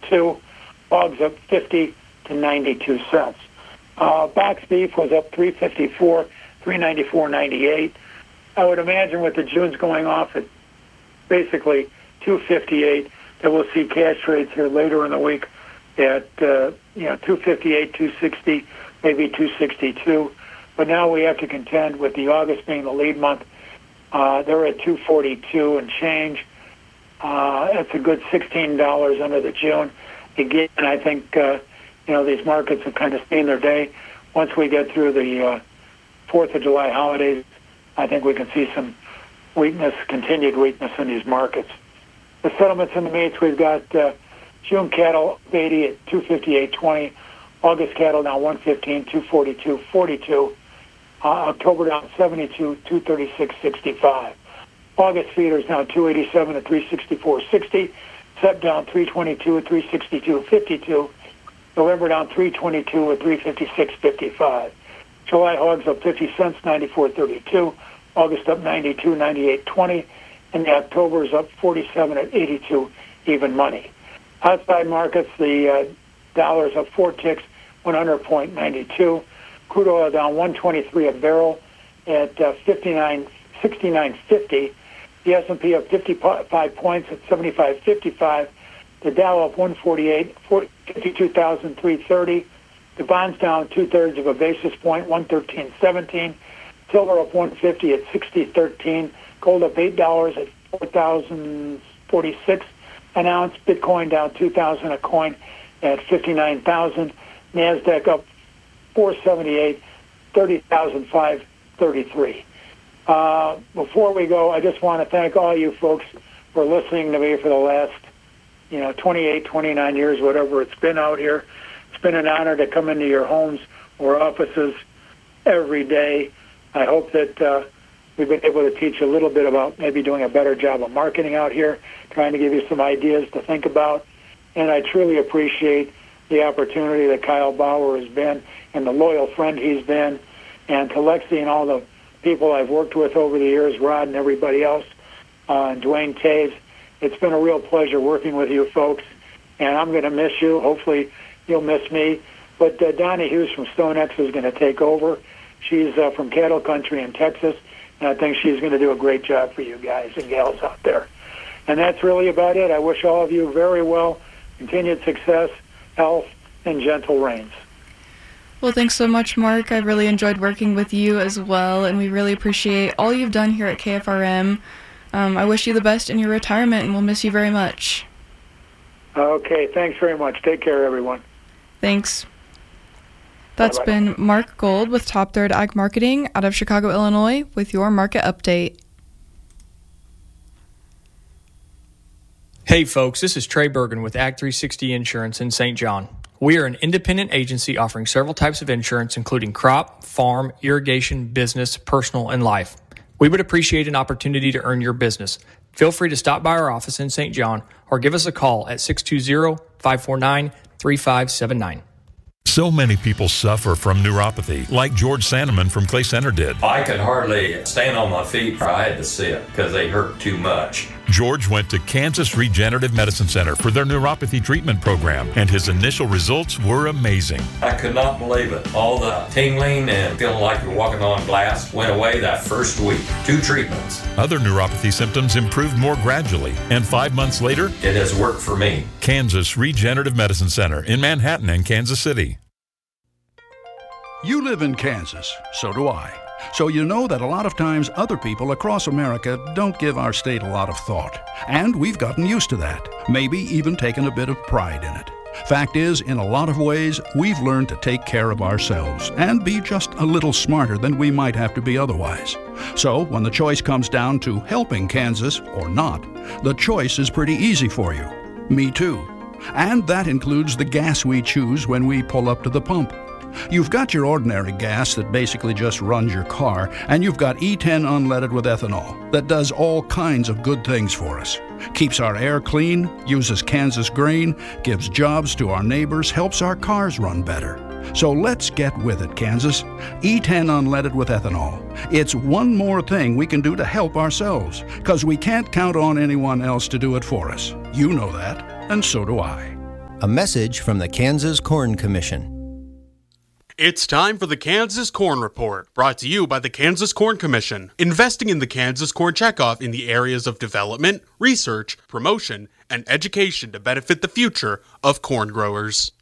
2. Hogs up 50 to 92 cents. Box beef was up 354, 394.98. I would imagine with the Junes going off at basically 258, that we'll see cash trades here later in the week at 258, 260, maybe 262. But now we have to contend with the August being the lead month. They're at 242 and change. That's a good $16 under the June. Again, I think these markets have kind of seen their day. Once we get through the 4th of July holidays, I think we can see some weakness, continued weakness in these markets. The settlements in the meats, we've got June cattle 80 at 258.20. August cattle now 115, 242.42. October down 72, 236.65. August feeders now 287 at 364.60. Sep down 322 at 362.52. November down 322 at 356.55. July hogs up 50 cents, 94.32. August up 92, 98.20. And the October is up 47 at 82, even money. Outside markets, the dollar's up 4 ticks, 100.92. Crude oil down 123 a barrel at 69.50. The S&P up 55 points at 75.55. The Dow up 148, 52,330. The bonds down 2/3 of a basis point, 113.17. Silver up 150 at 60.13. Gold up $8 at 4,046 an ounce. Bitcoin down 2,000 a coin at 59,000. Nasdaq up 478, 30,533. Before we go, I just want to thank all you folks for listening to me for the last 28, 29 years, whatever it's been out here. It's been an honor to come into your homes or offices every day. I hope that we've been able to teach you a little bit about maybe doing a better job of marketing out here, trying to give you some ideas to think about. And I truly appreciate the opportunity that Kyle Bauer has been and the loyal friend he's been, and to Lexi and all the people I've worked with over the years, Rod and everybody else, and Dwayne Taves. It's been a real pleasure working with you folks, and I'm going to miss you. Hopefully you'll miss me. But Donnie Hughes from StoneX is going to take over. She's from Cattle Country in Texas, and I think she's going to do a great job for you guys and gals out there. And that's really about it. I wish all of you very well, continued success, health, and gentle rains. Well, thanks so much, Mark. I really enjoyed working with you as well, and we really appreciate all you've done here at KFRM. I wish you the best in your retirement, and we'll miss you very much. Okay, thanks very much. Take care, everyone. Thanks. That's Bye-bye. been Mark Gold with Top Third Ag Marketing out of Chicago, Illinois, with your market update. Hey folks, this is Trey Bergen with Ag 360 Insurance in St. John. We are an independent agency offering several types of insurance, including crop, farm, irrigation, business, personal, and life. We would appreciate an opportunity to earn your business. Feel free to stop by our office in St. John or give us a call at 620-549-3579. So many people suffer from neuropathy, like George Sandeman from Clay Center did. I could hardly stand on my feet. I had to sit because they hurt too much. George went to Kansas Regenerative Medicine Center for their neuropathy treatment program, and his initial results were amazing. I could not believe it. All the tingling and feeling like you're walking on glass went away that first week. 2 treatments. Other neuropathy symptoms improved more gradually, and 5 months later, It has worked for me. Kansas Regenerative Medicine Center in Manhattan and Kansas City. You live in Kansas, so do I. So you know that a lot of times other people across America don't give our state a lot of thought. And we've gotten used to that, maybe even taken a bit of pride in it. Fact is, in a lot of ways, we've learned to take care of ourselves and be just a little smarter than we might have to be otherwise. So when the choice comes down to helping Kansas or not, the choice is pretty easy for you. Me too. And that includes the gas we choose when we pull up to the pump. You've got your ordinary gas that basically just runs your car, and you've got E10 unleaded with ethanol that does all kinds of good things for us. Keeps our air clean, uses Kansas grain, gives jobs to our neighbors, helps our cars run better. So let's get with it, Kansas. E10 unleaded with ethanol. It's one more thing we can do to help ourselves, because we can't count on anyone else to do it for us. You know that, and so do I. A message from the Kansas Corn Commission. It's time for the Kansas Corn Report, brought to you by the Kansas Corn Commission, investing in the Kansas Corn Checkoff in the areas of development, research, promotion, and education to benefit the future of corn growers.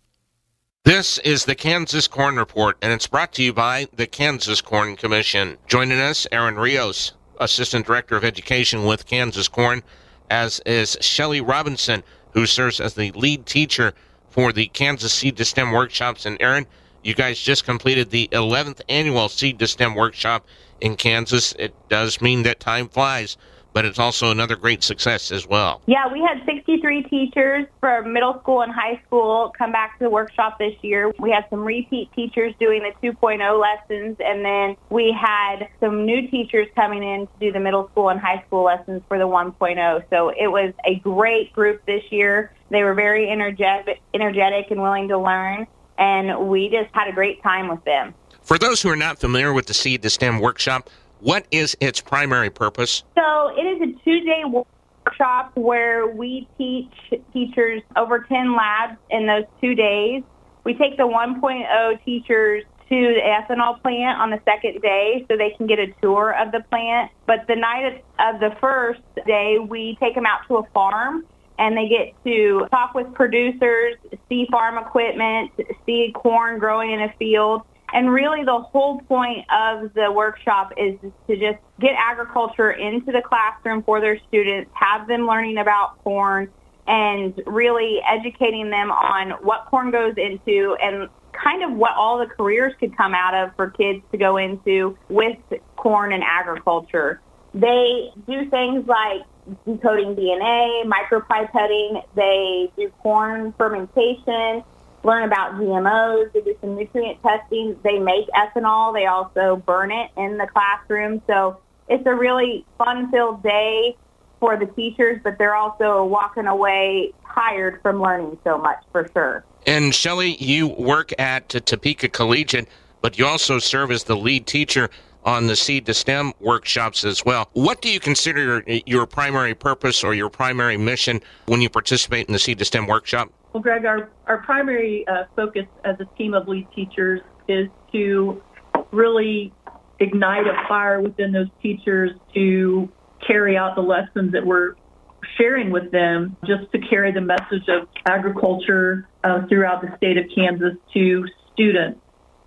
This is the Kansas Corn Report, and it's brought to you by the Kansas Corn Commission. Joining us, Aaron Rios, Assistant Director of Education with Kansas Corn, as is Shelly Robinson, who serves as the lead teacher for the Kansas Seed to STEM workshops. And Aaron, you guys just completed the 11th annual Seed to STEM workshop in Kansas. It does mean that time flies, but it's also another great success as well. Yeah, we had 63 teachers from middle school and high school come back to the workshop this year. We had some repeat teachers doing the 2.0 lessons, and then we had some new teachers coming in to do the middle school and high school lessons for the 1.0. So it was a great group this year. They were very energetic and willing to learn, and we just had a great time with them. For those who are not familiar with the Seed to STEM workshop, what is its primary purpose? So it is a 2-day workshop where we teach teachers over 10 labs in those 2 days. We take the 1.0 teachers to the ethanol plant on the second day so they can get a tour of the plant. But the night of the first day, we take them out to a farm, and they get to talk with producers, see farm equipment, see corn growing in a field. And really the whole point of the workshop is to just get agriculture into the classroom for their students, have them learning about corn, and really educating them on what corn goes into and kind of what all the careers could come out of for kids to go into with corn and agriculture. They do things like decoding DNA, micropipetting, they do corn fermentation, learn about GMOs, they do some nutrient testing, they make ethanol, they also burn it in the classroom. So it's a really fun-filled day for the teachers, but they're also walking away tired from learning so much, for sure. And Shelly, you work at Topeka Collegiate, but you also serve as the lead teacher on the Seed to STEM workshops as well. What do you consider your primary purpose or your primary mission when you participate in the Seed to STEM workshop? Well, Greg, our primary focus as a team of lead teachers is to really ignite a fire within those teachers to carry out the lessons that we're sharing with them, just to carry the message of agriculture throughout the state of Kansas to students.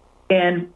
And,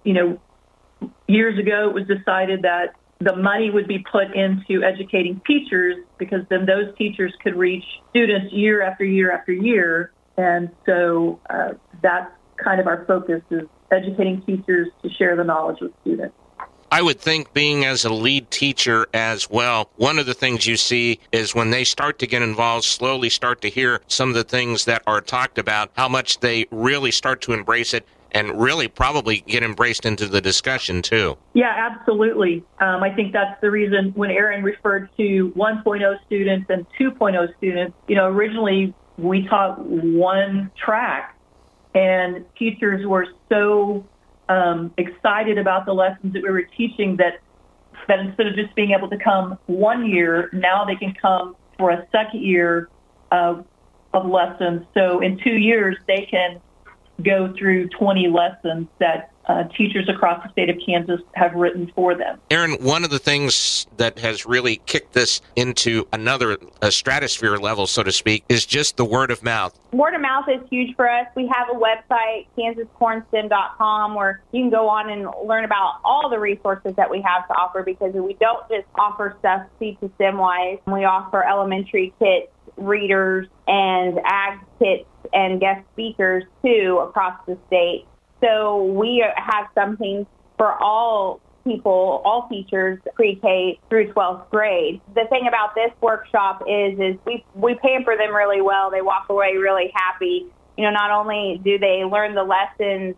years ago it was decided that the money would be put into educating teachers because then those teachers could reach students year after year after year. And so that's kind of our focus, is educating teachers to share the knowledge with students. I would think, being as a lead teacher as well, one of the things you see is when they start to get involved, slowly start to hear some of the things that are talked about, how much they really start to embrace it and really probably get embraced into the discussion too. Yeah, absolutely. I think that's the reason when Aaron referred to 1.0 students and 2.0 students, originally we taught one track, and teachers were so excited about the lessons that we were teaching that instead of just being able to come 1 year, now they can come for a second year of lessons. So in 2 years, they can go through 20 lessons that teachers across the state of Kansas have written for them. Aaron, one of the things that has really kicked this into a stratosphere level, so to speak, is just the word of mouth. Word of mouth is huge for us. We have a website, kansascornstem.com, where you can go on and learn about all the resources that we have to offer, because we don't just offer stuff Seed to STEM-wise. We offer elementary kits, readers, and ag kits and guest speakers, too, across the state. So we have something for all people, all teachers, pre-K through 12th grade. The thing about this workshop is we pamper them really well. They walk away really happy. Not only do they learn the lessons,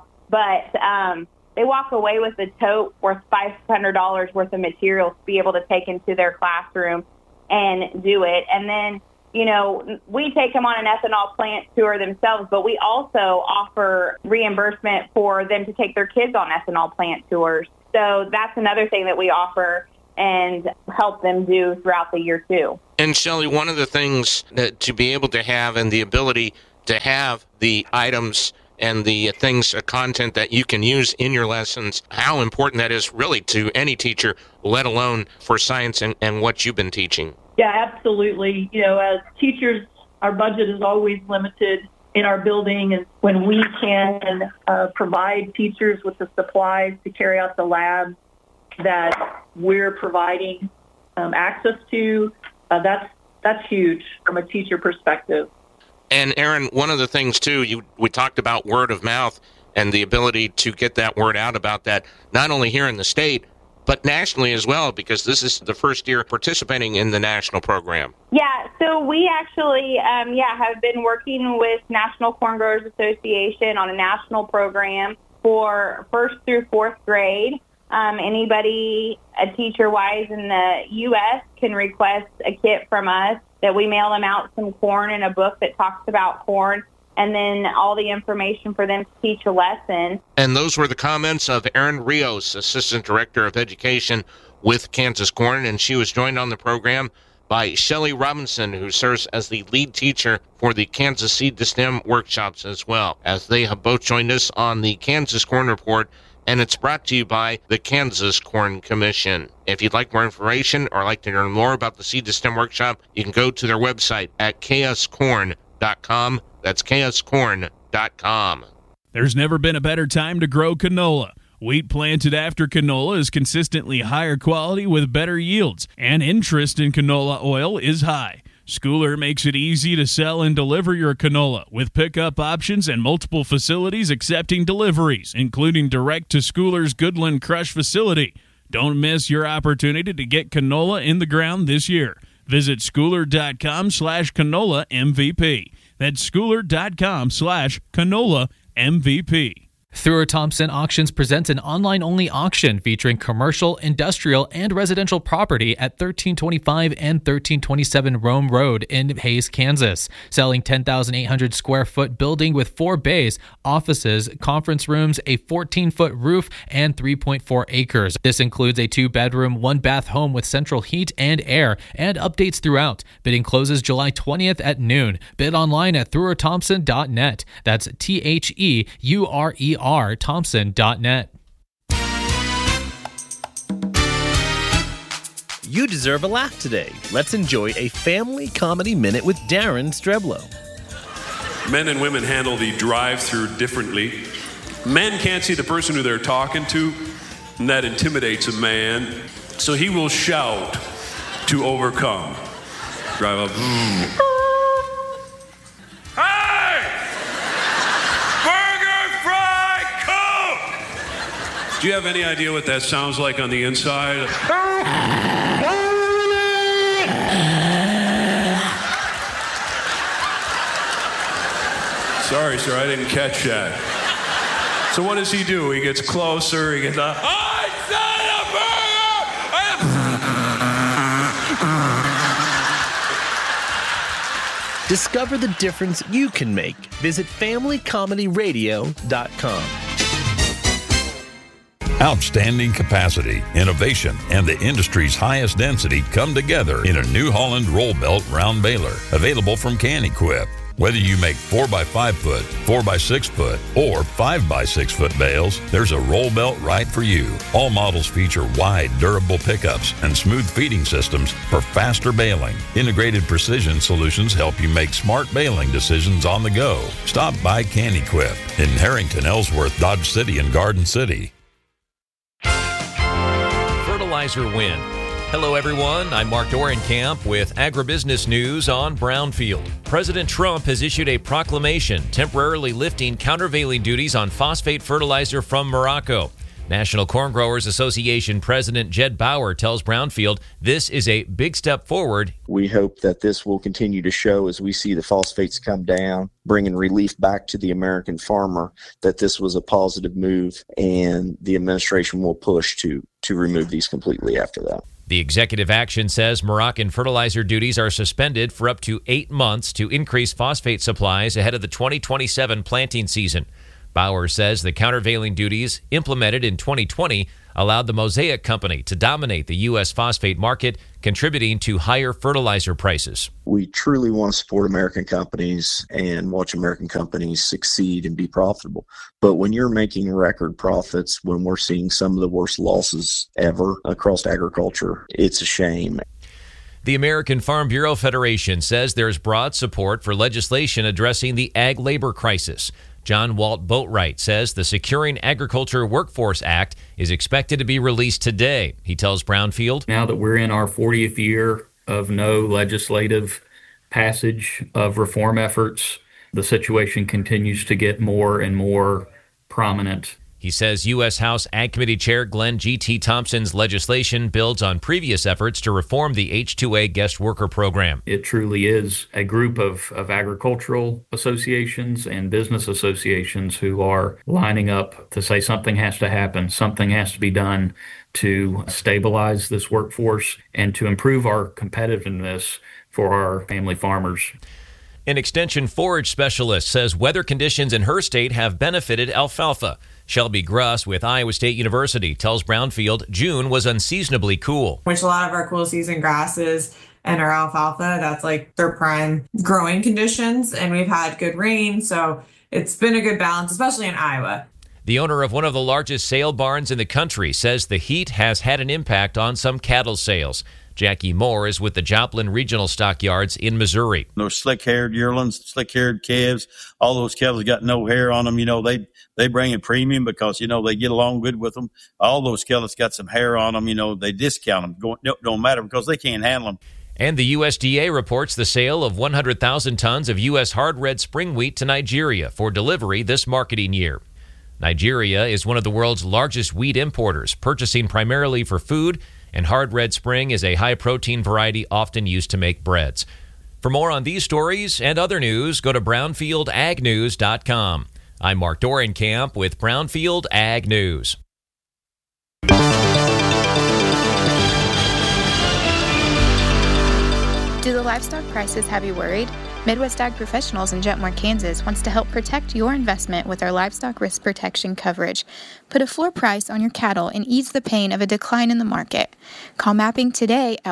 but they walk away with a tote worth $500 worth of materials to be able to take into their classroom and do it. And then we take them on an ethanol plant tour themselves, but we also offer reimbursement for them to take their kids on ethanol plant tours. So that's another thing that we offer and help them do throughout the year, too. And, Shelly, one of the things that to be able to have and the ability to have the items and the things, content that you can use in your lessons, how important that is really to any teacher, let alone for science and what you've been teaching. Yeah, absolutely. As teachers, our budget is always limited in our building, and when we can provide teachers with the supplies to carry out the labs that we're providing access to, that's huge from a teacher perspective. And Aaron, one of the things too, we talked about word of mouth and the ability to get that word out about that, not only here in the state, but nationally as well, because this is the first year participating in the national program. Yeah, so we actually, have been working with National Corn Growers Association on a national program for 1st through 4th grade. Anybody, teacher-wise in the U.S., can request a kit from us that we mail them out some corn and a book that talks about corn, and then all the information for them to teach a lesson. And those were the comments of Erin Rios, Assistant Director of Education with Kansas Corn, and she was joined on the program by Shelley Robinson, who serves as the lead teacher for the Kansas Seed to STEM workshops as well, as they have both joined us on the Kansas Corn Report, and it's brought to you by the Kansas Corn Commission. If you'd like more information or like to learn more about the Seed to STEM workshop, you can go to their website at kscorn.com. That's kscorn.com. There's never been a better time to grow canola. Wheat planted after canola is consistently higher quality with better yields, and interest in canola oil is high. Schooler makes it easy to sell and deliver your canola with pickup options and multiple facilities accepting deliveries, including direct to Schooler's Goodland Crush facility. Don't miss your opportunity to get canola in the ground this year. Visit schooler.com/canola MVP. That's schooler.com/canola MVP. Thrower Thompson Auctions presents an online-only auction featuring commercial, industrial, and residential property at 1325 and 1327 Rome Road in Hays, Kansas. Selling 10,800 square foot building with 4 bays, offices, conference rooms, a 14-foot roof, and 3.4 acres. This includes a 2-bedroom, 1-bath home with central heat and air, and updates throughout. Bidding closes July 20th at noon. Bid online at throwerthompson.net. That's THEURER Thompson.net. You deserve a laugh today. Let's enjoy a family comedy minute with Darren Streblow. Men and women handle the drive-through differently. Men can't see the person who they're talking to, and that intimidates a man. So he will shout to overcome. Drive up. Do you have any idea what that sounds like on the inside? Sorry, sir, I didn't catch that. So what does he do? He gets closer, he gets... I said a burger! Discover the difference you can make. Visit FamilyComedyRadio.com. Outstanding capacity, innovation, and the industry's highest density come together in a New Holland roll belt round baler, available from Can-Equip. Whether you make 4x5 foot, 4x6 foot, or 5x6 foot bales, there's a roll belt right for you. All models feature wide, durable pickups and smooth feeding systems for faster baling. Integrated precision solutions help you make smart baling decisions on the go. Stop by Can-Equip in Harrington, Ellsworth, Dodge City, and Garden City. Fertilizer Win. Hello, everyone. I'm Mark Dorenkamp with Agribusiness News on Brownfield. President Trump has issued a proclamation temporarily lifting countervailing duties on phosphate fertilizer from Morocco. National Corn Growers Association President Jed Bauer tells Brownfield this is a big step forward. We hope that this will continue to show as we see the phosphates come down, bringing relief back to the American farmer, that this was a positive move, and the administration will push to remove these completely after that. The executive action says Moroccan fertilizer duties are suspended for up to 8 months to increase phosphate supplies ahead of the 2027 planting season. Bauer says the countervailing duties implemented in 2020 allowed the Mosaic Company to dominate the U.S. phosphate market, contributing to higher fertilizer prices. We truly want to support American companies and watch American companies succeed and be profitable. But when you're making record profits, when we're seeing some of the worst losses ever across agriculture, it's a shame. The American Farm Bureau Federation says there's broad support for legislation addressing the ag labor crisis. John Walt Boatwright says the Securing Agriculture Workforce Act is expected to be released today. He tells Brownfield, now that we're in our 40th year of no legislative passage of reform efforts, the situation continues to get more and more prominent. He says U.S. House Ag Committee Chair Glenn G.T. Thompson's legislation builds on previous efforts to reform the H-2A guest worker program. It truly is a group of agricultural associations and business associations who are lining up to say something has to happen, something has to be done to stabilize this workforce and to improve our competitiveness for our family farmers. An extension forage specialist says weather conditions in her state have benefited alfalfa. Shelby Gruss with Iowa State University tells Brownfield June was unseasonably cool. Which a lot of our cool season grasses and our alfalfa, that's like their prime growing conditions. And we've had good rain, so it's been a good balance, especially in Iowa. The owner of one of the largest sale barns in the country says the heat has had an impact on some cattle sales. Jackie Moore is with the Joplin Regional Stockyards in Missouri. Those slick-haired yearlings, slick-haired calves, all those cattle got no hair on them. You know, they bring a premium because, you know, they get along good with them. All those cattle got some hair on them. You know, they discount them. Don't matter because they can't handle them. And the USDA reports the sale of 100,000 tons of U.S. hard red spring wheat to Nigeria for delivery this marketing year. Nigeria is one of the world's largest wheat importers, purchasing primarily for food, and hard red spring is a high-protein variety often used to make breads. For more on these stories and other news, go to brownfieldagnews.com. I'm Mark Dorenkamp with Brownfield Ag News. Do the livestock prices have you worried? Midwest Ag Professionals in Jetmore, Kansas wants to help protect your investment with our livestock risk protection coverage. Put a floor price on your cattle and ease the pain of a decline in the market. Call Mapping today at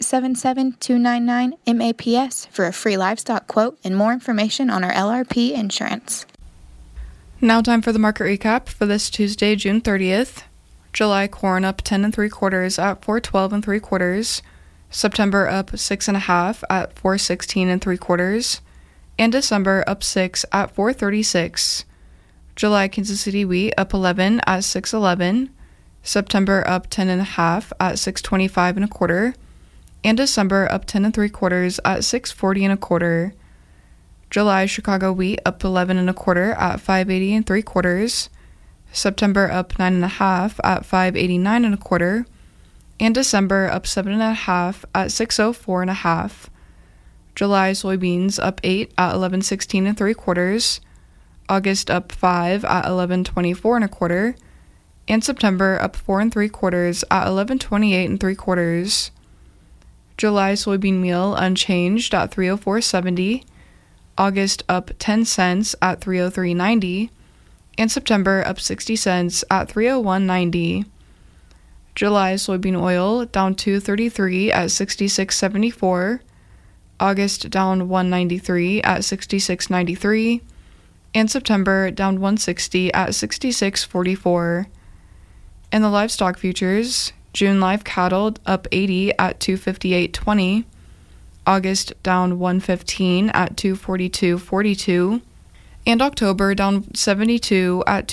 1-877-299-MAPS for a free livestock quote and more information on our LRP insurance. Now time for the market recap for this Tuesday, June 30th. July corn up 10 3/4 at $4.12 3/4. September up 6 1/2 at $4.16 3/4, and December up 6 at $4.36. July Kansas City wheat up 11 at $6.11. September up 10 1/2 at $6.25 1/4, and December up 10 3/4 at $6.40 1/4. July Chicago wheat up 11 1/4 at $5.80 3/4. September up 9 1/2 at $5.89 1/4. And December up 7 1/2 at $6.04 1/2. July soybeans up 8 at $11.16 3/4. August up 5 at $11.24 1/4. And September up 4 3/4 at $11.28 3/4. July soybean meal unchanged at $3.0470. August up 10 cents at $3.0390. And September up 60 cents at $3.0190. July soybean oil down $2.33 at $66.74. August down $1.93 at $66.93. And September down $1.60 at $66.44. And the livestock futures, June live cattle up 80 at $258.20. August down $115 at $242.42. And October down 72 at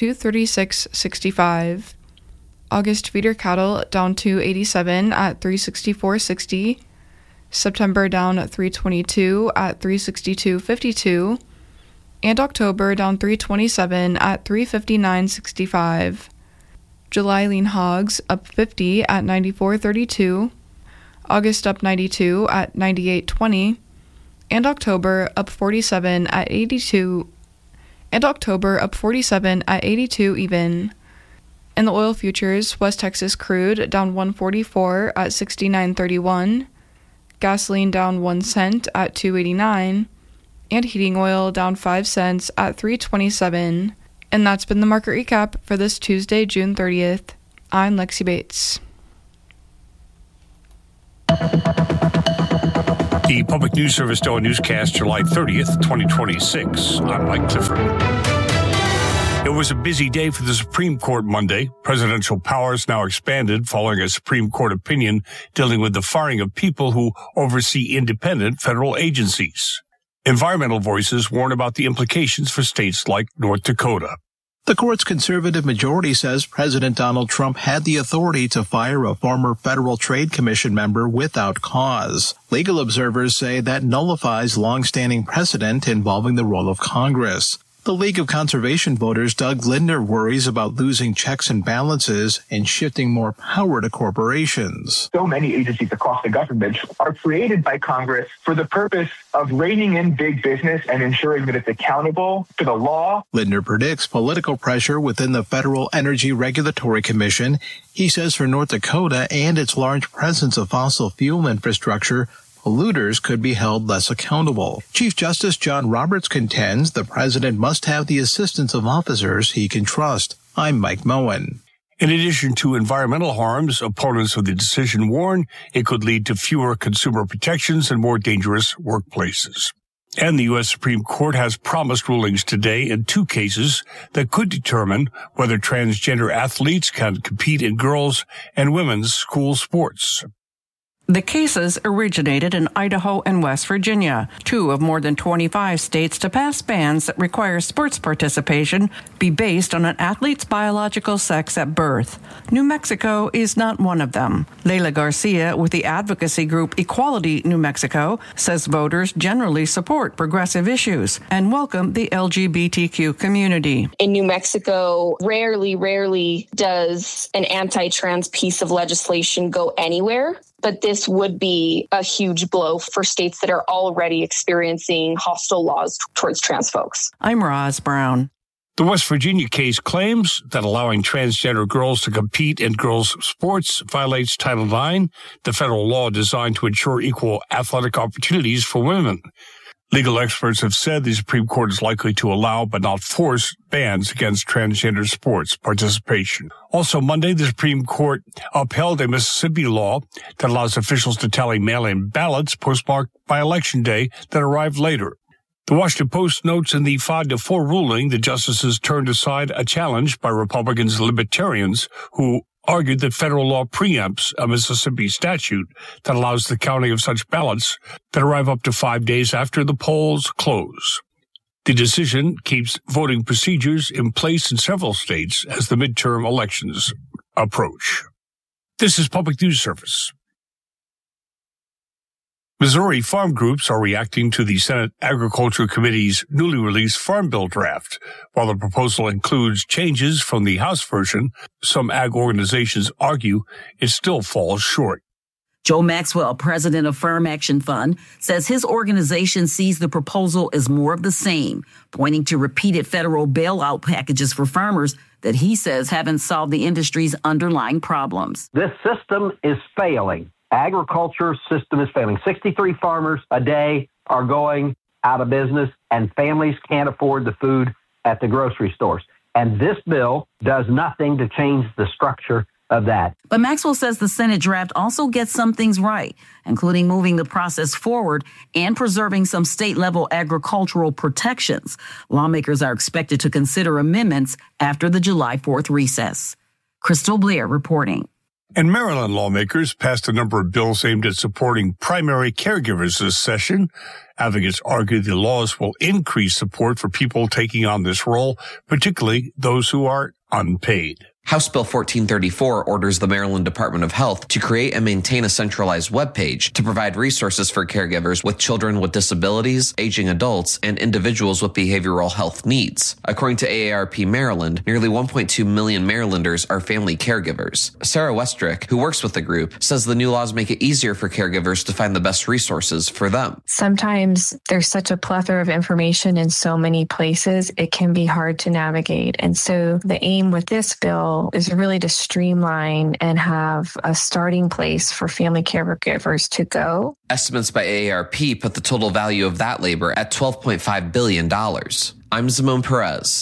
$236.65. August feeder cattle down $287 at $364.60. September down at $322 at $362.52. And October down $327 at $359.65. July lean hogs up 50 at $94.32. August up 92 at $98.20. And October up 47 at $82. And October up 47 at $82 even. In the oil futures, West Texas crude down $1.44 at $69.31, gasoline down 1 cent at $2.89, and heating oil down 5 cents at $3.27. And that's been the market recap for this Tuesday, June 30th. I'm Lexi Bates. The Public News Service Daily Newscast, July 30th, 2026. I'm Mike Clifford. It was a busy day for the Supreme Court Monday. Presidential powers now expanded following a Supreme Court opinion dealing with the firing of people who oversee independent federal agencies. Environmental voices warn about the implications for states like North Dakota. The court's conservative majority says President Donald Trump had the authority to fire a former Federal Trade Commission member without cause. Legal observers say that nullifies long-standing precedent involving the role of Congress. The League of Conservation Voters' Doug Lindner worries about losing checks and balances and shifting more power to corporations. So many agencies across the government are created by Congress for the purpose of reining in big business and ensuring that it's accountable to the law. Lindner predicts political pressure within the Federal Energy Regulatory Commission. He says for North Dakota and its large presence of fossil fuel infrastructure, polluters could be held less accountable. Chief Justice John Roberts contends the president must have the assistance of officers he can trust. I'm Mike Moen. In addition to environmental harms, opponents of the decision warn it could lead to fewer consumer protections and more dangerous workplaces. And the U.S. Supreme Court has promised rulings today in 2 cases that could determine whether transgender athletes can compete in girls' and women's school sports. The cases originated in Idaho and West Virginia, 2 of more than 25 states to pass bans that require sports participation be based on an athlete's biological sex at birth. New Mexico is not one of them. Leila Garcia with the advocacy group Equality New Mexico says voters generally support progressive issues and welcome the LGBTQ community. In New Mexico, rarely does an anti-trans piece of legislation go anywhere. But this would be a huge blow for states that are already experiencing hostile laws towards trans folks. I'm Roz Brown. The West Virginia case claims that allowing transgender girls to compete in girls' sports violates Title IX, the federal law designed to ensure equal athletic opportunities for women. Legal experts have said the Supreme Court is likely to allow but not force bans against transgender sports participation. Also Monday, the Supreme Court upheld a Mississippi law that allows officials to tally mail-in ballots postmarked by Election Day that arrived later. The Washington Post notes in the 5-4 ruling, the justices turned aside a challenge by Republicans and Libertarians who argued that federal law preempts a Mississippi statute that allows the counting of such ballots that arrive up to 5 days after the polls close. The decision keeps voting procedures in place in several states as the midterm elections approach. This is Public News Service. Missouri farm groups are reacting to the Senate Agriculture Committee's newly released Farm Bill draft. While the proposal includes changes from the House version, some ag organizations argue it still falls short. Joe Maxwell, president of Farm Action Fund, says his organization sees the proposal as more of the same, pointing to repeated federal bailout packages for farmers that he says haven't solved the industry's underlying problems. This system is failing. Agriculture system is failing. 63 farmers a day are going out of business, and families can't afford the food at the grocery stores. And this bill does nothing to change the structure of that. But Maxwell says the Senate draft also gets some things right, including moving the process forward and preserving some state-level agricultural protections. Lawmakers are expected to consider amendments after the July 4th recess. Crystal Blair reporting. And Maryland lawmakers passed a number of bills aimed at supporting primary caregivers this session. Advocates argue the laws will increase support for people taking on this role, particularly those who are unpaid. House Bill 1434 orders the Maryland Department of Health to create and maintain a centralized webpage to provide resources for caregivers with children with disabilities, aging adults, and individuals with behavioral health needs. According to AARP Maryland, nearly 1.2 million Marylanders are family caregivers. Sarah Westrick, who works with the group, says the new laws make it easier for caregivers to find the best resources for them. Sometimes there's such a plethora of information in so many places, it can be hard to navigate. And so the aim with this bill is really to streamline and have a starting place for family caregivers to go. Estimates by AARP put the total value of that labor at $12.5 billion. I'm Simone Perez.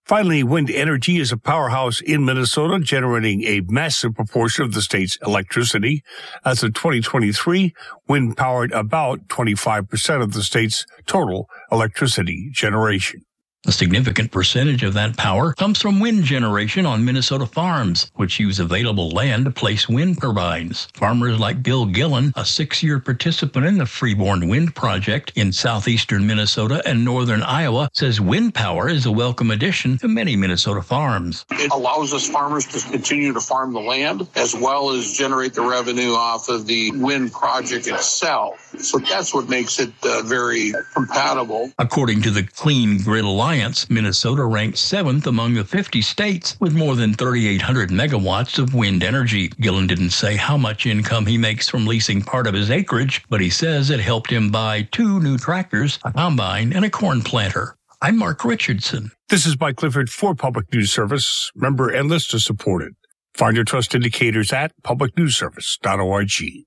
Finally, wind energy is a powerhouse in Minnesota, generating a massive proportion of the state's electricity. As of 2023, wind powered about 25% of the state's total electricity generation. A significant percentage of that power comes from wind generation on Minnesota farms, which use available land to place wind turbines. Farmers like Bill Gillen, a 6-year participant in the Freeborn Wind Project in southeastern Minnesota and northern Iowa, says wind power is a welcome addition to many Minnesota farms. It allows us farmers to continue to farm the land as well as generate the revenue off of the wind project itself. So that's what makes it very compatible. According to the Clean Grid Alliance, Minnesota ranked 7th among the 50 states with more than 3,800 megawatts of wind energy. Gillen didn't say how much income he makes from leasing part of his acreage, but he says it helped him buy 2 new tractors, a combine, and a corn planter. I'm Mark Richardson. This is Mike Clifford for Public News Service. Member and listener supported. Find your trust indicators at publicnewsservice.org.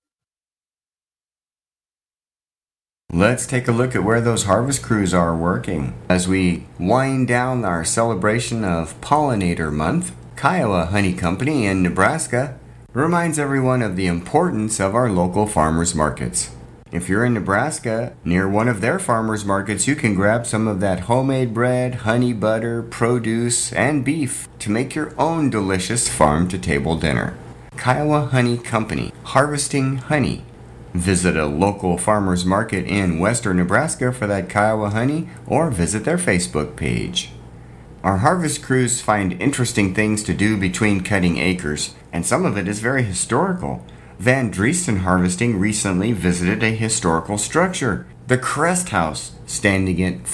Let's take a look at where those harvest crews are working. As we wind down our celebration of Pollinator Month, Kiowa Honey Company in Nebraska reminds everyone of the importance of our local farmers markets. If you're in Nebraska, near one of their farmers markets, you can grab some of that homemade bread, honey butter, produce, and beef to make your own delicious farm-to-table dinner. Kiowa Honey Company, harvesting honey. Visit a local farmer's market in western Nebraska for that Kiowa honey, or visit their Facebook page. Our harvest crews find interesting things to do between cutting acres, and some of it is very historical. Van Dreesten Harvesting recently visited a historical structure, the Crest House, standing at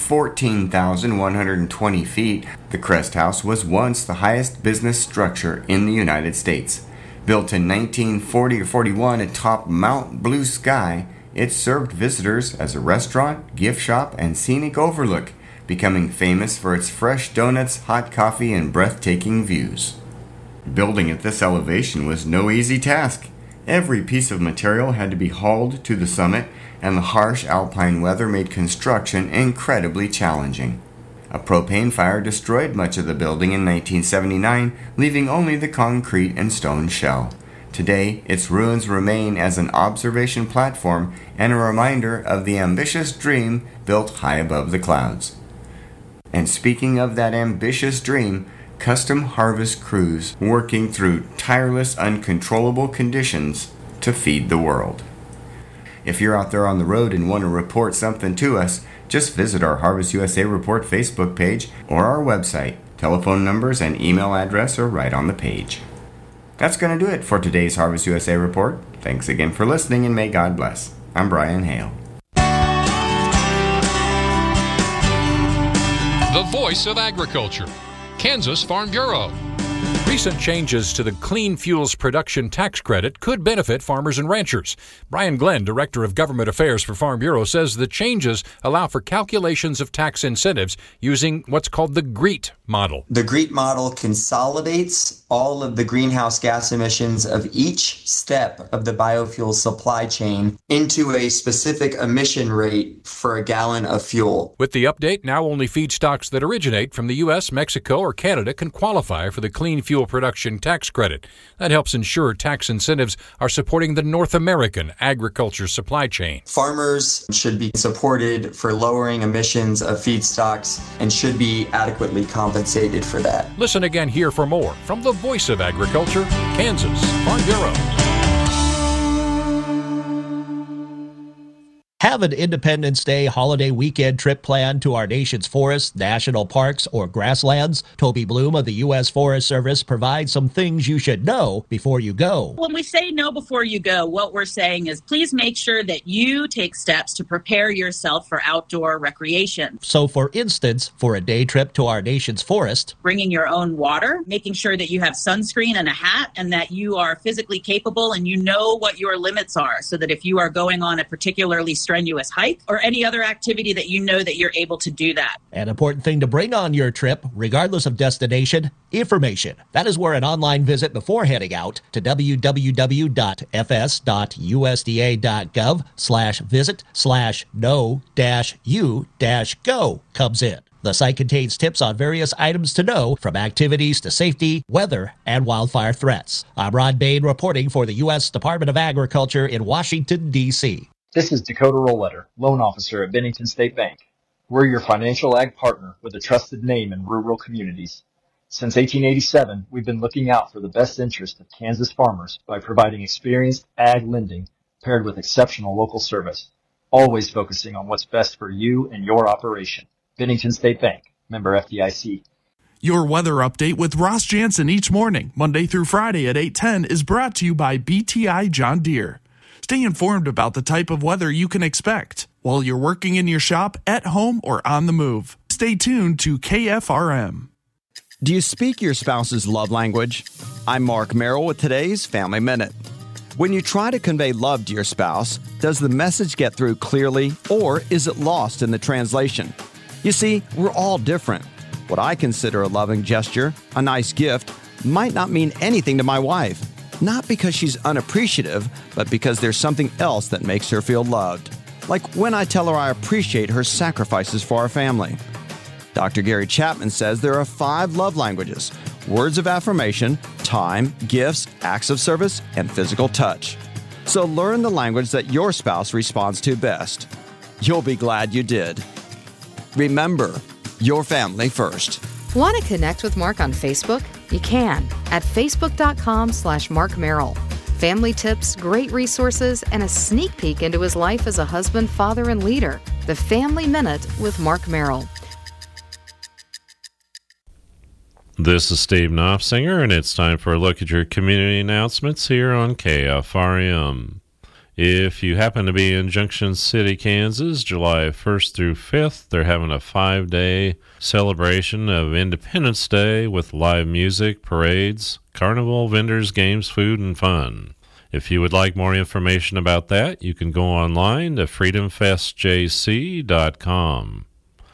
14,120 feet. The Crest House was once the highest business structure in the United States. Built in 1940 or 41 atop Mount Blue Sky, it served visitors as a restaurant, gift shop, and scenic overlook, becoming famous for its fresh donuts, hot coffee, and breathtaking views. Building at this elevation was no easy task. Every piece of material had to be hauled to the summit, and the harsh alpine weather made construction incredibly challenging. A propane fire destroyed much of the building in 1979, leaving only the concrete and stone shell. Today, its ruins remain as an observation platform and a reminder of the ambitious dream built high above the clouds. And speaking of that ambitious dream, custom harvest crews working through tireless, uncontrollable conditions to feed the world. If you're out there on the road and want to report something to us, just visit our Harvest USA Report Facebook page or our website. Telephone numbers and email address are right on the page. That's going to do it for today's Harvest USA Report. Thanks again for listening, and may God bless. I'm Brian Hale. The Voice of Agriculture, Kansas Farm Bureau. Recent changes to the Clean Fuels Production Tax Credit could benefit farmers and ranchers. Brian Glenn, Director of Government Affairs for Farm Bureau, says the changes allow for calculations of tax incentives using what's called the GREET model. The GREET model consolidates all of the greenhouse gas emissions of each step of the biofuel supply chain into a specific emission rate for a gallon of fuel. With the update, now only feedstocks that originate from the U.S., Mexico, or Canada can qualify for the Clean Fuel Production Tax Credit. That helps ensure tax incentives are supporting the North American agriculture supply chain. Farmers should be supported for lowering emissions of feedstocks and should be adequately compensated for that. Listen again here for more from the Voice of Agriculture, Kansas Farm Bureau. Have an Independence Day holiday weekend trip planned to our nation's forests, national parks, or grasslands? Toby Bloom of the U.S. Forest Service provides some things you should know before you go. When we say know before you go, what we're saying is please make sure that you take steps to prepare yourself for outdoor recreation. So, for instance, for a day trip to our nation's forest, bringing your own water, making sure that you have sunscreen and a hat, and that you are physically capable and you know what your limits are, so that if you are going on a particularly strenuous hike or any other activity that you know that you're able to do that. An important thing to bring on your trip, regardless of destination, information. That is where an online visit before heading out to www.fs.usda.gov/visit/know-u-go comes in. The site contains tips on various items to know, from activities to safety, weather, and wildfire threats. I'm Ron Bain reporting for the U.S. Department of Agriculture in Washington, D.C. This is Dakota Rollletter, loan officer at Bennington State Bank. We're your financial ag partner with a trusted name in rural communities. Since 1887, we've been looking out for the best interest of Kansas farmers by providing experienced ag lending paired with exceptional local service, always focusing on what's best for you and your operation. Bennington State Bank, member FDIC. Your weather update with Ross Jansen each morning, Monday through Friday at 8:10, is brought to you by BTI John Deere. Stay informed about the type of weather you can expect while you're working in your shop, at home, or on the move. Stay tuned to KFRM. Do you speak your spouse's love language? I'm Mark Merrill with today's Family Minute. When you try to convey love to your spouse, does the message get through clearly, or is it lost in the translation? You see, we're all different. What I consider a loving gesture, a nice gift, might not mean anything to my wife. Not because she's unappreciative, but because there's something else that makes her feel loved. Like when I tell her I appreciate her sacrifices for our family. Dr. Gary Chapman says there are 5 love languages: words of affirmation, time, gifts, acts of service, and physical touch. So learn the language that your spouse responds to best. You'll be glad you did. Remember, your family first. Want to connect with Mark on Facebook? You can at facebook.com/Mark Merrill. Family tips, great resources, and a sneak peek into his life as a husband, father, and leader. The Family Minute with Mark Merrill. This is Steve Knopfsinger, and it's time for a look at your community announcements here on KFRM. If you happen to be in Junction City, Kansas, July 1st through 5th, they're having a 5-day celebration of Independence Day with live music, parades, carnival, vendors, games, food, and fun. If you would like more information about that, you can go online to freedomfestjc.com.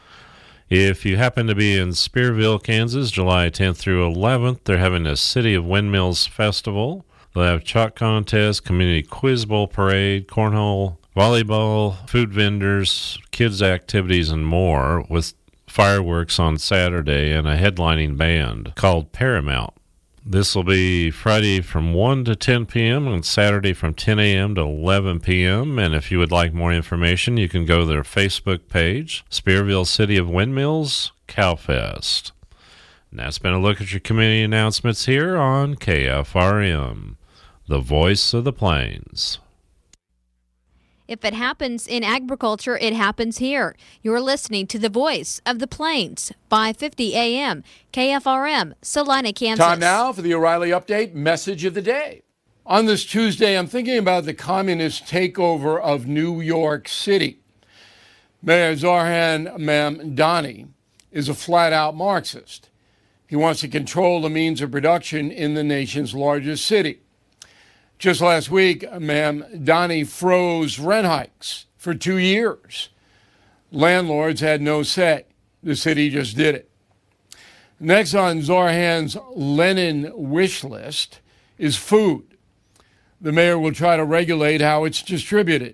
If you happen to be in Spearville, Kansas, July 10th through 11th, they're having a City of Windmills Festival. They'll have chalk contest, community quiz bowl parade, cornhole, volleyball, food vendors, kids activities, and more, with fireworks on Saturday and a headlining band called Paramount. This will be Friday from 1 to 10 p.m. and Saturday from 10 a.m. to 11 p.m. And if you would like more information, you can go to their Facebook page, Spearville City of Windmills Cowfest. And that's been a look at your community announcements here on KFRM, the voice of the plains. If it happens in agriculture, it happens here. You're listening to the voice of the plains, 550 AM, KFRM, Salina, Kansas. Time now for the O'Reilly Update Message of the Day. On this Tuesday, I'm thinking about the communist takeover of New York City. Mayor Zohran Mamdani is a flat-out Marxist. He wants to control the means of production in the nation's largest city. Just last week, Mamdani froze rent hikes for 2 years. Landlords had no say. The city just did it. Next on Zohran's Lenin wish list is food. The mayor will try to regulate how it's distributed.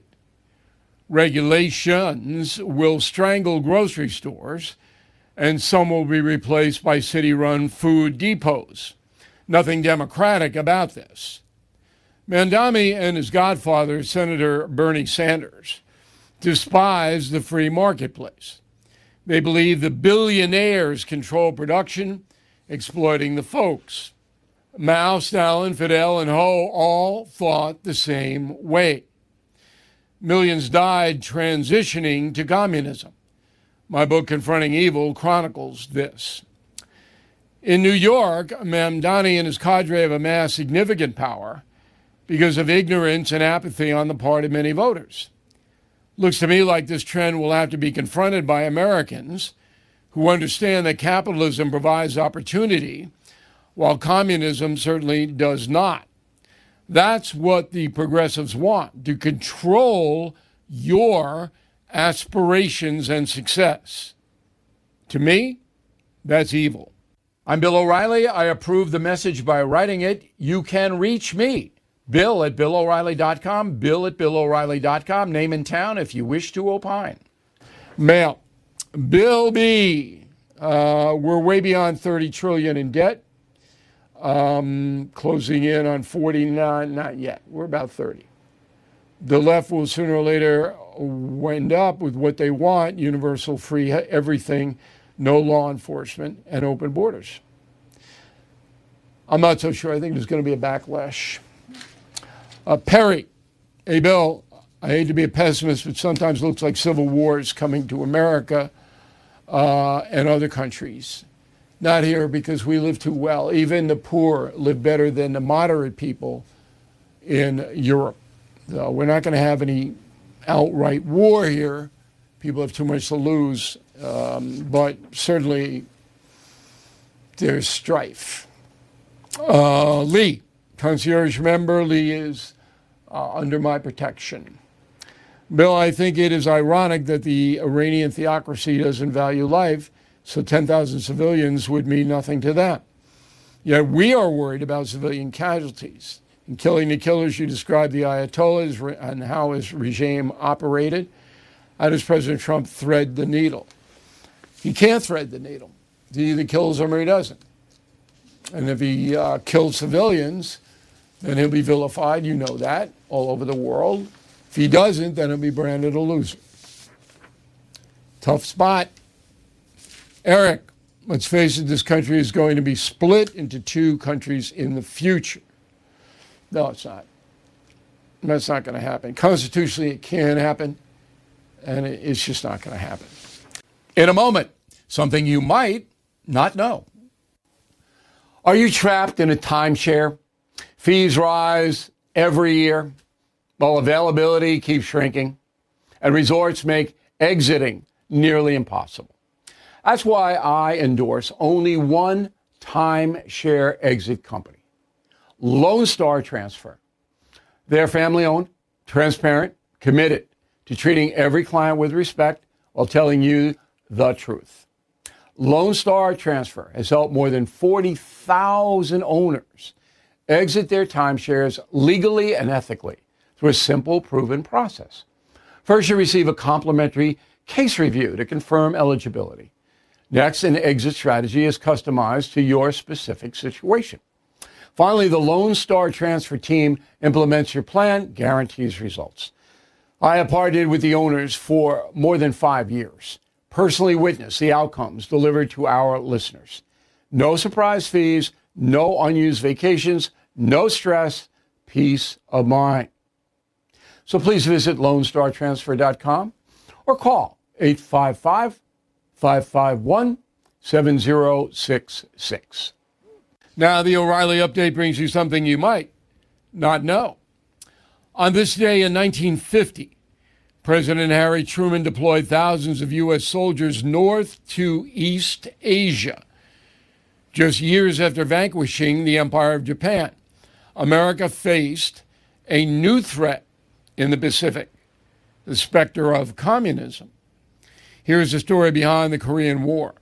Regulations will strangle grocery stores, and some will be replaced by city-run food depots. Nothing democratic about this. Mamdani and his godfather, Senator Bernie Sanders, despise the free marketplace. They believe the billionaires control production, exploiting the folks. Mao, Stalin, Fidel, and Ho all thought the same way. Millions died transitioning to communism. My book, Confronting Evil, chronicles this. In New York, Mamdani and his cadre have amassed significant power because of ignorance and apathy on the part of many voters. Looks to me like this trend will have to be confronted by Americans who understand that capitalism provides opportunity, while communism certainly does not. That's what the progressives want, to control your aspirations and success. To me, that's evil. I'm Bill O'Reilly. I approve the message by writing it. You can reach me. Bill at BillO'Reilly.com, Bill at BillO'Reilly.com, name and town if you wish to opine. Mail, Bill B. We're way beyond 30 trillion in debt, closing in on 49. Not yet. We're about 30. The left will sooner or later wind up with what they want: universal free everything, no law enforcement, and open borders. I'm not so sure. I think there's going to be a backlash. Perry, hey, Bill, I hate to be a pessimist, but sometimes it looks like civil war is coming to America and other countries. Not here, because we live too well. Even the poor live better than the moderate people in Europe. We're not going to have any outright war here. People have too much to lose. But certainly there's strife. Lee, concierge member. Lee is under my protection. Bill, I think it is ironic that the Iranian theocracy doesn't value life, so 10,000 civilians would mean nothing to them. Yet we are worried about civilian casualties. In Killing the Killers, you described the Ayatollahs and how his regime operated. How does President Trump thread the needle? He can't thread the needle. He either kills them or he doesn't. And if he kills civilians, then he'll be vilified. You know that, all over the world. If he doesn't, then he'll be branded a loser. Tough spot. Eric, let's face it, this country is going to be split into two countries in the future. No, it's not. That's not going to happen. Constitutionally, it can happen, and it's just not going to happen. In a moment, something you might not know. Are you trapped in a timeshare? Fees rise every year while availability keeps shrinking, and resorts make exiting nearly impossible. That's why I endorse only one timeshare exit company, Lone Star Transfer. They're family-owned, transparent, committed to treating every client with respect while telling you the truth. Lone Star Transfer has helped more than 40,000 owners exit their timeshares legally and ethically through a simple, proven process. First, you receive a complimentary case review to confirm eligibility. Next, an exit strategy is customized to your specific situation. Finally, the Lone Star Transfer team implements your plan, guarantees results. I have partnered with the owners for more than 5 years, personally witnessed the outcomes delivered to our listeners. No surprise fees, no unused vacations, no stress, peace of mind. So please visit LoneStarTransfer.com or call 855-551-7066. Now, the O'Reilly Update brings you something you might not know. On this day in 1950, President Harry Truman deployed thousands of U.S. soldiers north to East Asia. Just years after vanquishing the Empire of Japan, America faced a new threat in the Pacific, the specter of communism. Here's the story behind the Korean War.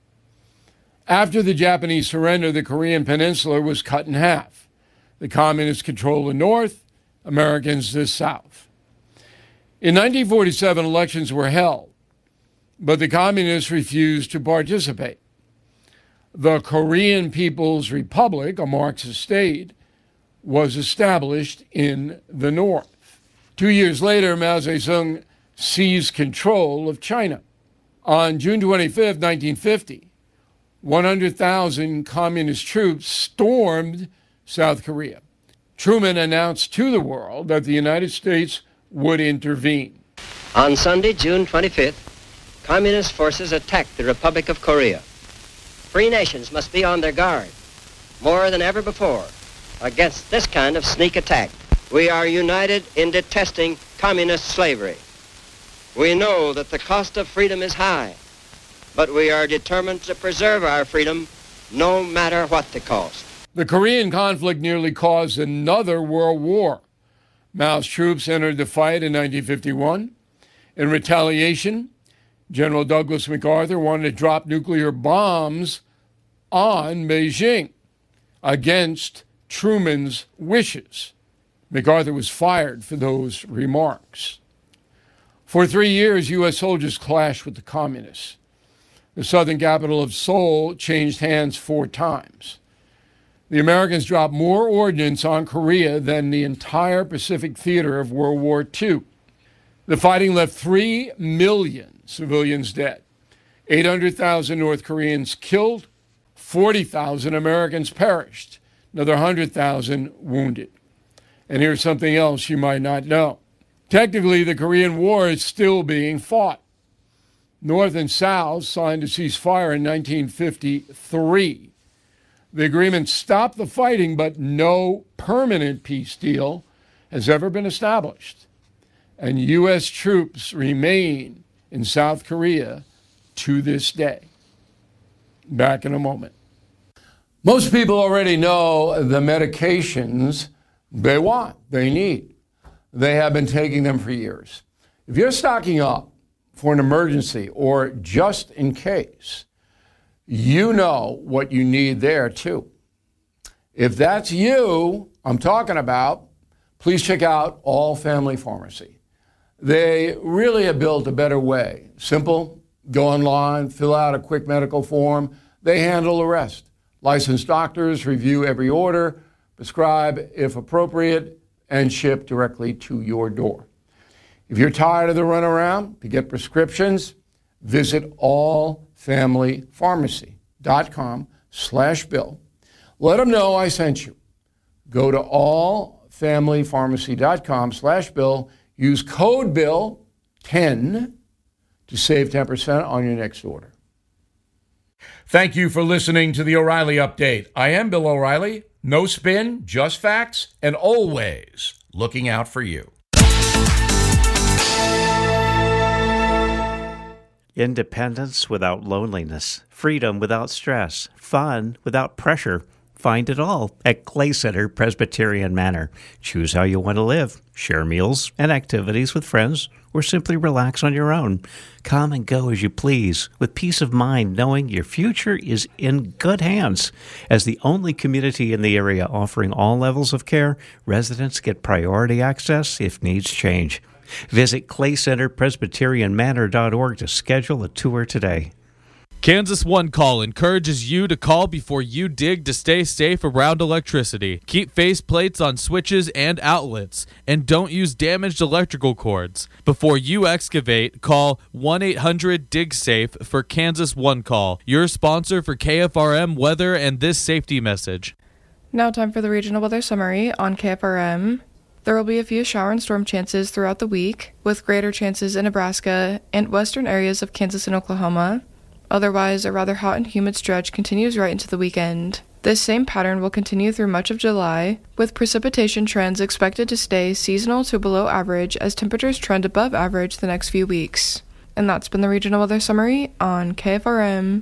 After the Japanese surrender, the Korean peninsula was cut in half. The communists controlled the north, Americans the south. In 1947, elections were held, but the communists refused to participate. The Korean People's Republic, a Marxist state, was established in the north. 2 years later, Mao Zedong seized control of China. On June 25, 1950, 100,000 communist troops stormed South Korea. Truman announced to the world that the United States would intervene. On Sunday, June 25th, communist forces attacked the Republic of Korea. Free nations must be on their guard, more than ever before, against this kind of sneak attack. We are united in detesting communist slavery. We know that the cost of freedom is high, but we are determined to preserve our freedom no matter what the cost. The Korean conflict nearly caused another world war. Mao's troops entered the fight in 1951. In retaliation, General Douglas MacArthur wanted to drop nuclear bombs on Beijing against Truman's wishes. MacArthur was fired for those remarks. For 3 years, U.S. soldiers clashed with the communists. The southern capital of Seoul changed hands 4 times. The Americans dropped more ordnance on Korea than the entire Pacific theater of World War II. The fighting left 3 million civilians dead, 800,000 North Koreans killed, 40,000 Americans perished, another 100,000 wounded. And here's something else you might not know. Technically, the Korean War is still being fought. North and South signed a ceasefire in 1953. The agreement stopped the fighting, but no permanent peace deal has ever been established. And U.S. troops remain in South Korea to this day. Back in a moment. Most people already know the medications they want, they need. They have been taking them for years. If you're stocking up for an emergency or just in case, you know what you need there too. If that's you I'm talking about, please check out All Family Pharmacy. They really have built a better way. Simple, go online, fill out a quick medical form. They handle the rest. Licensed doctors review every order, prescribe if appropriate, and ship directly to your door. If you're tired of the runaround to get prescriptions, visit allfamilypharmacy.com/bill. Let them know I sent you. Go to allfamilypharmacy.com/bill. Use code BILL10 to save 10% on your next order. Thank you for listening to the O'Reilly Update. I am Bill O'Reilly. No spin, just facts, and always looking out for you. Independence without loneliness, freedom without stress, fun without pressure. Find it all at Clay Center Presbyterian Manor. Choose how you want to live. Share meals and activities with friends, or simply relax on your own. Come and go as you please, with peace of mind, knowing your future is in good hands. As the only community in the area offering all levels of care, residents get priority access if needs change. Visit claycenterpresbyterianmanor.org to schedule a tour today. Kansas One Call encourages you to call before you dig to stay safe around electricity. Keep faceplates on switches and outlets, and don't use damaged electrical cords. Before you excavate, call 1-800-DIG-SAFE for Kansas One Call, your sponsor for KFRM weather and this safety message. Now time for the regional weather summary on KFRM. There will be a few shower and storm chances throughout the week, with greater chances in Nebraska and western areas of Kansas and Oklahoma. Otherwise, a rather hot and humid stretch continues right into the weekend. This same pattern will continue through much of July, with precipitation trends expected to stay seasonal to below average as temperatures trend above average the next few weeks. And that's been the regional weather summary on KFRM.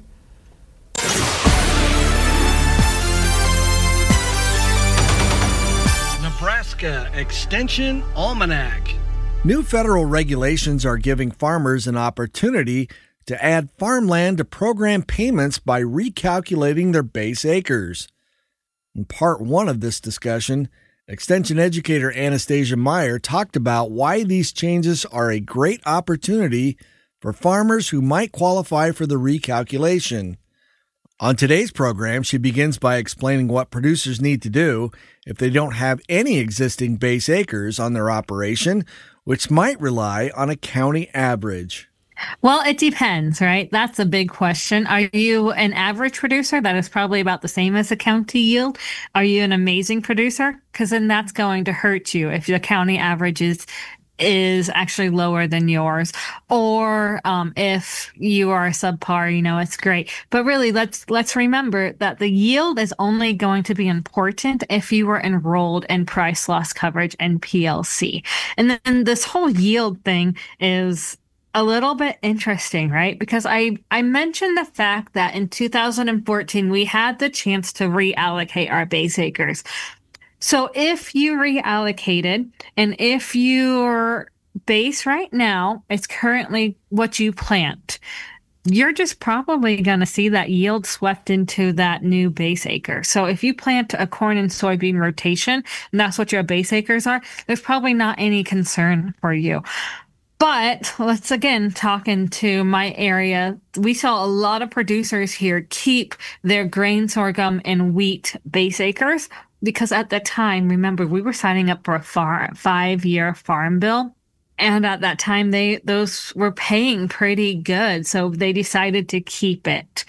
Nebraska Extension Almanac. New federal regulations are giving farmers an opportunity to add farmland to program payments by recalculating their base acres. In part one of this discussion, Extension educator Anastasia Meyer talked about why these changes are a great opportunity for farmers who might qualify for the recalculation. On today's program, she begins by explaining what producers need to do if they don't have any existing base acres on their operation, which might rely on a county average. Well, it depends, right? That's a big question. Are you an average producer? That is probably about the same as a county yield. Are you an amazing producer? Because then that's going to hurt you if the county average is actually lower than yours. Or if you are subpar, it's great. But really, let's remember that the yield is only going to be important if you were enrolled in price loss coverage and PLC. And then this whole yield thing is a little bit interesting, right? Because I mentioned the fact that in 2014, we had the chance to reallocate our base acres. So if you reallocated, and if your base right now is currently what you plant, you're just probably going to see that yield swept into that new base acre. So if you plant a corn and soybean rotation, and that's what your base acres are, there's probably not any concern for you. But let's again talk into my area. We saw a lot of producers here keep their grain, sorghum, and wheat base acres because at the time, remember, we were signing up for a 5-year farm bill. And at that time, those were paying pretty good. So they decided to keep it.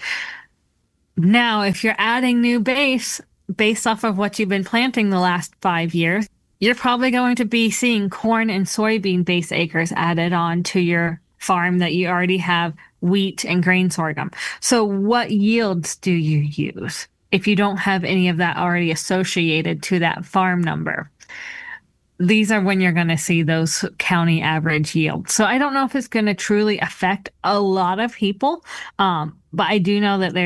Now, if you're adding new base based off of what you've been planting the last 5 years, you're probably going to be seeing corn and soybean base acres added on to your farm that you already have wheat and grain sorghum. So what yields do you use if you don't have any of that already associated to that farm number? These are when you're going to see those county average yields. So I don't know if it's going to truly affect a lot of people, but I do know that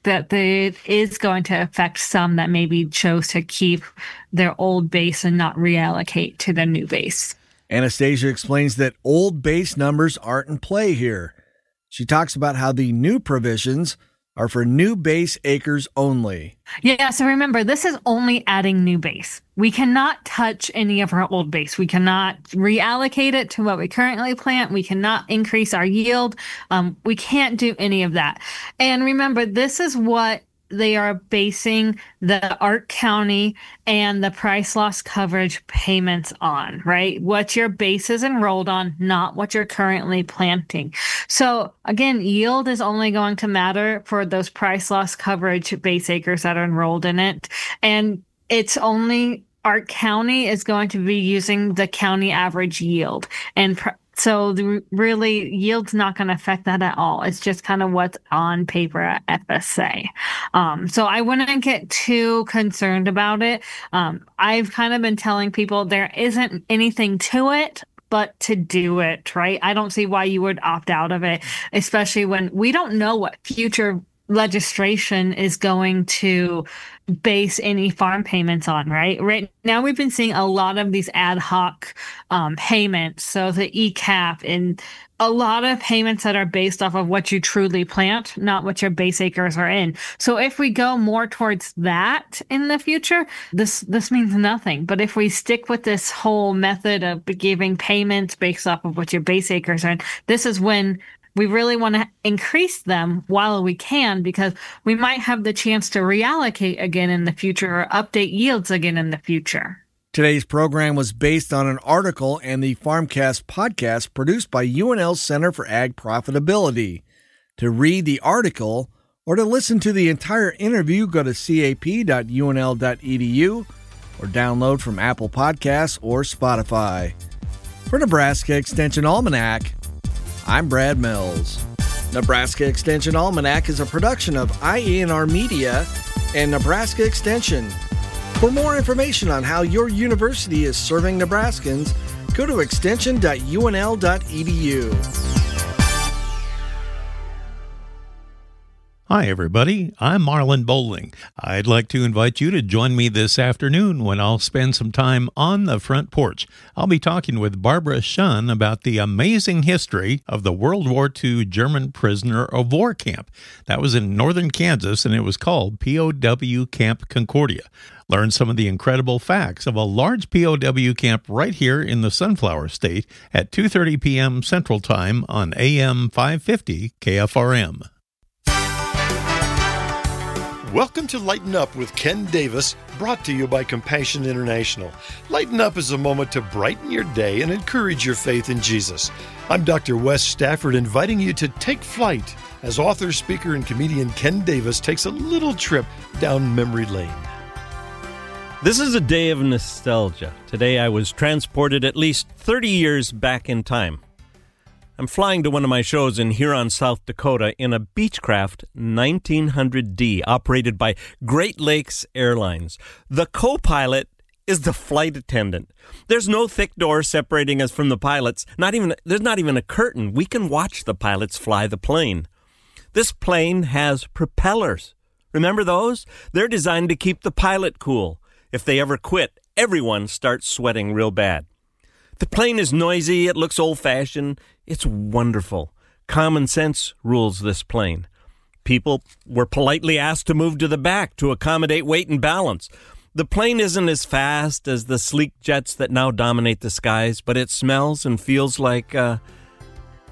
it is going to affect some that maybe chose to keep their old base and not reallocate to the new base. Anastasia explains that old base numbers aren't in play here. She talks about how the new provisions are for new base acres only. Yeah, so remember, this is only adding new base. We cannot touch any of our old base. We cannot reallocate it to what we currently plant. We cannot increase our yield. We can't do any of that. And remember, this is what they are basing the Ark County and the price loss coverage payments on, right? What your base is enrolled on, not what you're currently planting. So again, yield is only going to matter for those price loss coverage base acres that are enrolled in it. And it's only Ark County is going to be using the county average yield. And so really, yield's not going to affect that at all. It's just kind of what's on paper at FSA. So I wouldn't get too concerned about it. I've kind of been telling people there isn't anything to it but to do it, right? I don't see why you would opt out of it, especially when we don't know what future legislation is going to base any farm payments on, right? Right now, we've been seeing a lot of these ad hoc payments. So the ECAP and a lot of payments that are based off of what you truly plant, not what your base acres are in. So if we go more towards that in the future, this means nothing. But if we stick with this whole method of giving payments based off of what your base acres are in, this is when we really want to increase them while we can, because we might have the chance to reallocate again in the future or update yields again in the future. Today's program was based on an article and the FarmCast podcast produced by UNL's Center for Ag Profitability. To read the article or to listen to the entire interview, go to cap.unl.edu or download from Apple Podcasts or Spotify. For Nebraska Extension Almanac, I'm Brad Mills. Nebraska Extension Almanac is a production of IANR Media and Nebraska Extension. For more information on how your university is serving Nebraskans, go to extension.unl.edu. Hi, everybody. I'm Marlon Bowling. I'd like to invite you to join me this afternoon when I'll spend some time on the front porch. I'll be talking with Barbara Shunn about the amazing history of the World War II German prisoner of war camp. That was in northern Kansas, and it was called POW Camp Concordia. Learn some of the incredible facts of a large POW camp right here in the Sunflower State at 2:30 p.m. Central Time on AM 550 KFRM. Welcome to Lighten Up with Ken Davis, brought to you by Compassion International. Lighten Up is a moment to brighten your day and encourage your faith in Jesus. I'm Dr. Wes Stafford, inviting you to take flight as author, speaker, and comedian Ken Davis takes a little trip down memory lane. This is a day of nostalgia. Today I was transported at least 30 years back in time. I'm flying to one of my shows in Huron, South Dakota in a Beechcraft 1900D operated by Great Lakes Airlines. The co-pilot is the flight attendant. There's no thick door separating us from the pilots. There's not even a curtain. We can watch the pilots fly the plane. This plane has propellers. Remember those? They're designed to keep the pilot cool. If they ever quit, everyone starts sweating real bad. The plane is noisy, it looks old-fashioned, it's wonderful. Common sense rules this plane. People were politely asked to move to the back to accommodate weight and balance. The plane isn't as fast as the sleek jets that now dominate the skies, but it smells and feels like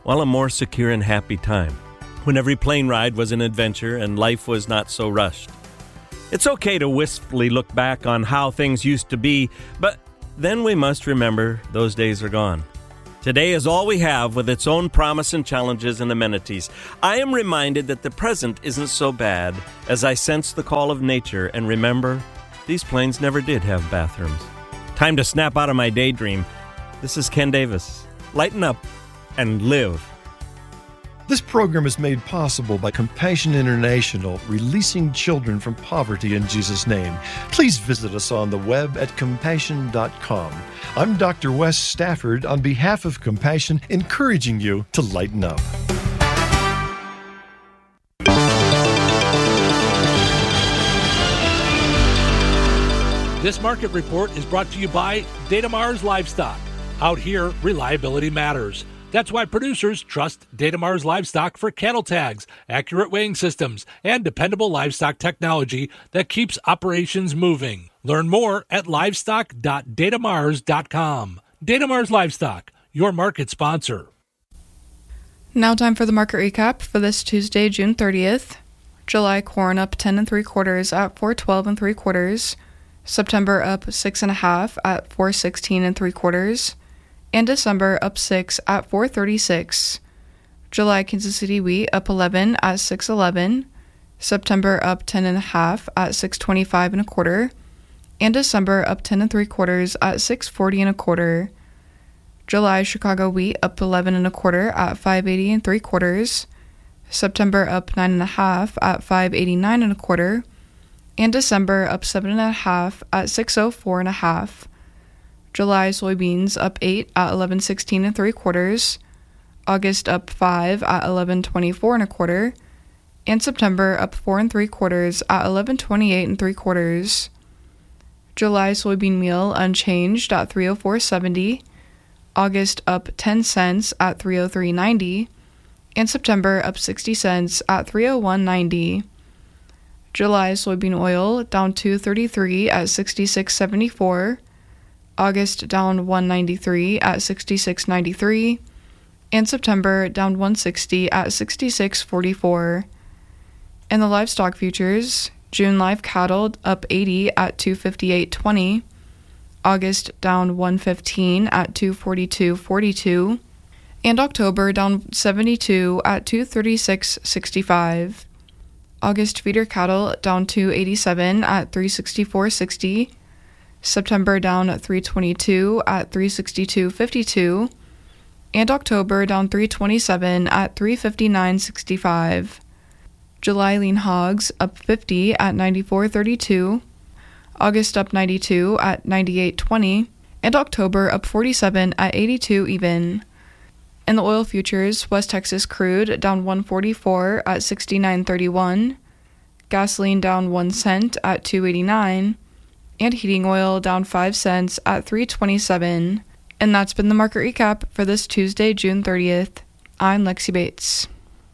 well, a more secure and happy time, when every plane ride was an adventure and life was not so rushed. It's okay to wistfully look back on how things used to be, but then we must remember those days are gone. Today is all we have, with its own promise and challenges and amenities. I am reminded that the present isn't so bad as I sense the call of nature and remember these planes never did have bathrooms. Time to snap out of my daydream. This is Ken Davis. Lighten up and live. This program is made possible by Compassion International, releasing children from poverty in Jesus' name. Please visit us on the web at compassion.com. I'm Dr. Wes Stafford on behalf of Compassion, encouraging you to lighten up. This market report is brought to you by Datamars Livestock. Out here, reliability matters. That's why producers trust Datamars Livestock for cattle tags, accurate weighing systems, and dependable livestock technology that keeps operations moving. Learn more at livestock.datamars.com. Datamars Livestock, your market sponsor. Now time for the market recap for this Tuesday, June 30th. July corn up 10 3/4 at $4.12 3/4. September up 6 1/2 at $4.16 3/4. And December up 6 at $4.36. July Kansas City wheat up 11 at $6.11. September up 10 1/2 at $6.25 1/4. And December up 10 3/4 at $6.40 1/4. July Chicago wheat up 11 1/4 at $5.80 3/4. September up 9 1/2 at $5.89 1/4. And December up 7 1/2 at $6.04 1/2. July soybeans up 8 at $11.16 3/4. August up 5 at $11.24 1/4. And September up 4 3/4 at $11.28 3/4. July soybean meal unchanged at $3.0470. August up 10 cents at $3.0390. And September up 60 cents at $3.0190. July soybean oil down $2.33 at $66.74. August down $1.93 at $66.93. And September down $1.60 at $66.44. And the livestock futures, June live cattle up 80 at $258.20. August down $115 at $242.42. And October down 72 at $236.65. August feeder cattle down $287 at $364.60. September down at $322 at $362.52. And October down $327 at $359.65. July lean hogs up 50 at $94.32. August up 92 at $98.20. And October up 47 at $82 even. In the oil futures, West Texas crude down $1.44 at $69.31. Gasoline down 1 cent at $2.89. And heating oil down 5 cents at $3.27. And that's been the market recap for this Tuesday, June 30th. I'm Lexi Bates.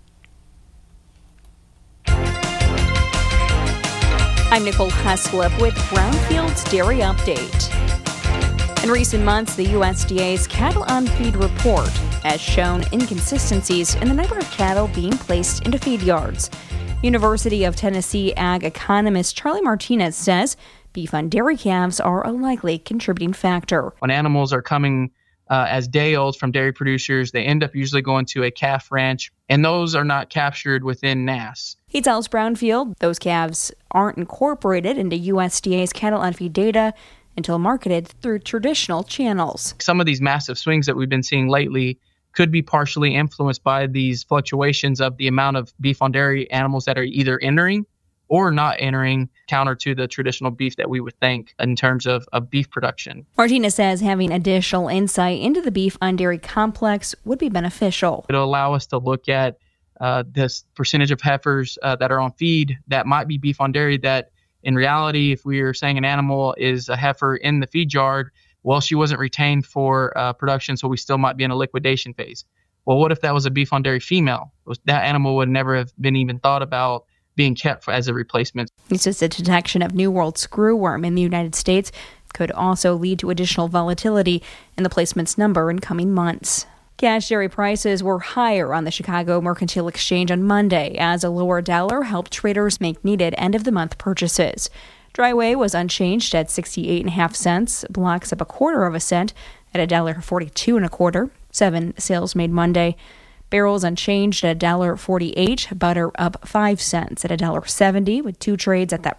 I'm Nicole Heslip with Brownfield's Dairy Update. In recent months, the USDA's Cattle on Feed report has shown inconsistencies in the number of cattle being placed into feed yards. University of Tennessee ag economist Charlie Martinez says beef on dairy calves are a likely contributing factor. When animals are coming as day olds from dairy producers, they end up usually going to a calf ranch, and those are not captured within NASS. He tells Brownfield those calves aren't incorporated into USDA's cattle on feed data until marketed through traditional channels. Some of these massive swings that we've been seeing lately could be partially influenced by these fluctuations of the amount of beef on dairy animals that are either entering or not entering, counter to the traditional beef that we would think in terms of beef production. Martinez says having additional insight into the beef on dairy complex would be beneficial. It'll allow us to look at this percentage of heifers that are on feed that might be beef on dairy, that in reality, if we are saying an animal is a heifer in the feed yard, well, she wasn't retained for production, so we still might be in a liquidation phase. Well, what if that was a beef on dairy female? That animal would never have been even thought about being kept as a replacement. He says the detection of New World screwworm in the United States could also lead to additional volatility in the placement's number in coming months. Cash dairy prices were higher on the Chicago Mercantile Exchange on Monday as a lower dollar helped traders make needed end-of-the-month purchases. Dry whey was unchanged at 68.5 cents, blocks up 1/4 cent at $1.42 1/4. 7 sales made Monday. Barrels unchanged at $1.48, butter up 5 cents at $1.70, with 2 trades at that